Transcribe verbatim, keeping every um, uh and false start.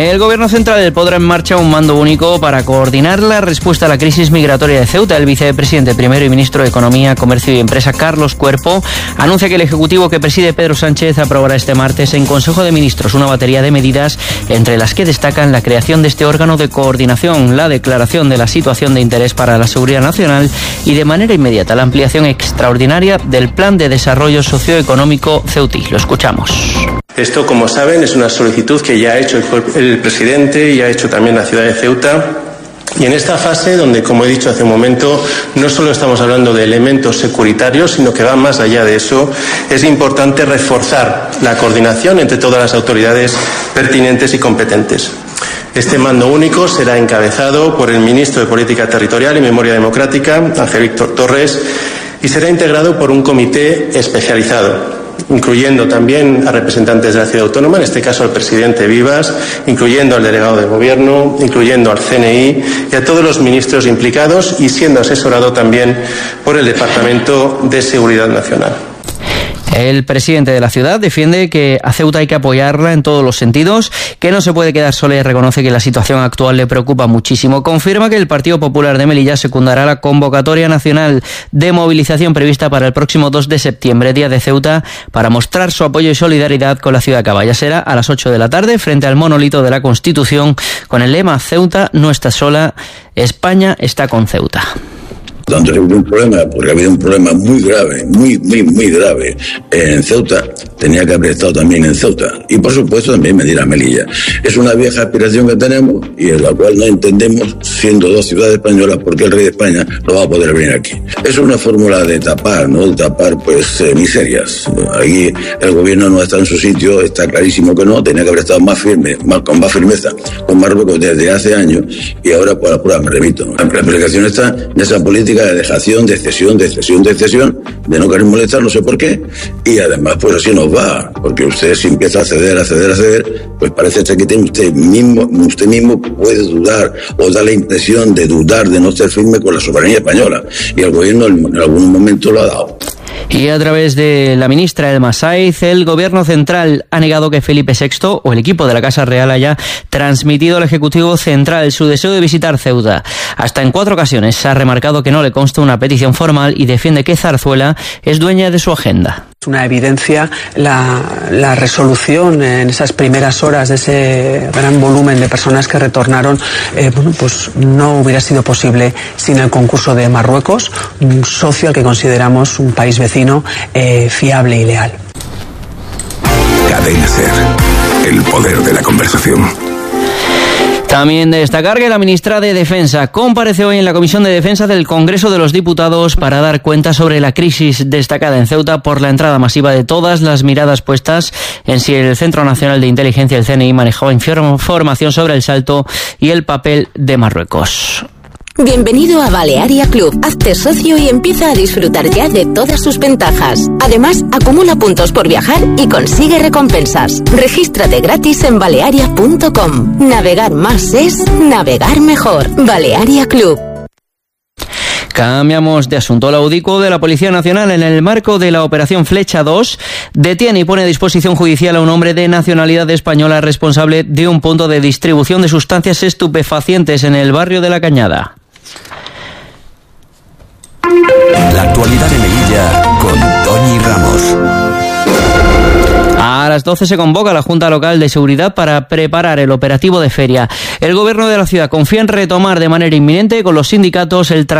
El Gobierno central pondrá en marcha un mando único para coordinar la respuesta a la crisis migratoria de Ceuta. El vicepresidente primero y ministro de Economía, Comercio y Empresa, Carlos Cuerpo, anuncia que el Ejecutivo que preside Pedro Sánchez aprobará este martes en Consejo de Ministros una batería de medidas, entre las que destacan la creación de este órgano de coordinación, la declaración de la situación de interés para la seguridad nacional y, de manera inmediata, la ampliación extraordinaria del Plan de Desarrollo Socioeconómico ceutí. Lo escuchamos. Esto, como saben, es una solicitud que ya ha hecho el presidente y ha hecho también la ciudad de Ceuta. Y en esta fase, donde, como he dicho hace un momento, no solo estamos hablando de elementos securitarios, sino que va más allá de eso, es importante reforzar la coordinación entre todas las autoridades pertinentes y competentes. Este mando único será encabezado por el ministro de Política Territorial y Memoria Democrática, Ángel Víctor Torres, y será integrado por un comité especializado, incluyendo también a representantes de la ciudad autónoma, en este caso al presidente Vivas, incluyendo al delegado de gobierno, incluyendo al C N I y a todos los ministros implicados, y siendo asesorado también por el Departamento de Seguridad Nacional. El presidente de la ciudad defiende que a Ceuta hay que apoyarla en todos los sentidos, que no se puede quedar sola y reconoce que la situación actual le preocupa muchísimo. Confirma que el Partido Popular de Melilla secundará la convocatoria nacional de movilización prevista para el próximo dos de septiembre, Día de Ceuta, para mostrar su apoyo y solidaridad con la ciudad de Caballa. Será a las ocho de la tarde frente al monolito de la Constitución con el lema Ceuta no está sola, España está con Ceuta. Tanto ha habido un problema, porque ha habido un problema muy grave, muy, muy, muy grave en Ceuta, tenía que haber estado también en Ceuta. Y por supuesto también medir a Melilla. Es una vieja aspiración que tenemos y en la cual no entendemos, siendo dos ciudades españolas, por qué el rey de España no va a poder venir aquí. Es una fórmula de tapar, ¿no? De tapar, pues, eh, miserias. Aquí el gobierno no está en su sitio, está clarísimo que no, tenía que haber estado más firme, más, con más firmeza con Marruecos desde hace años, y ahora por la prueba me remito, ¿no? La aplicación está en esa política de dejación, de cesión, de cesión, de cesión, de no querer molestar, no sé por qué, y además pues así nos va, porque usted si empieza a ceder, a ceder, a ceder, pues parece que tiene usted mismo, usted mismo puede dudar o da la impresión de dudar, de no ser firme con la soberanía española, y el gobierno en algún momento lo ha dado. Y a través de la ministra Elma Saiz, el Gobierno central ha negado que Felipe sexto o el equipo de la Casa Real haya transmitido al Ejecutivo central su deseo de visitar Ceuta. Hasta en cuatro ocasiones ha remarcado que no le consta una petición formal y defiende que Zarzuela es dueña de su agenda. Es una evidencia la, la resolución en esas primeras horas de ese gran volumen de personas que retornaron. Eh, bueno, pues no hubiera sido posible sin el concurso de Marruecos, un socio al que consideramos un país vecino eh, fiable y leal. Cadena SER, el poder de la conversación. También destacar que la ministra de Defensa compareció hoy en la Comisión de Defensa del Congreso de los Diputados para dar cuenta sobre la crisis destacada en Ceuta por la entrada masiva de todas las miradas puestas en si el Centro Nacional de Inteligencia, el C N I, manejaba información sobre el salto y el papel de Marruecos. Bienvenido a Balearia Club. Hazte socio y empieza a disfrutar ya de todas sus ventajas. Además, acumula puntos por viajar y consigue recompensas. Regístrate gratis en balearia punto com. Navegar más es navegar mejor. Balearia Club. Cambiamos de asunto. La UDICO de la Policía Nacional, en el marco de la Operación Flecha dos, detiene y pone a disposición judicial a un hombre de nacionalidad española responsable de un punto de distribución de sustancias estupefacientes en el barrio de La Cañada. La actualidad de Melilla con Tony Ramos. A las doce se convoca la Junta Local de Seguridad para preparar el operativo de feria. El Gobierno de la ciudad confía en retomar de manera inminente con los sindicatos el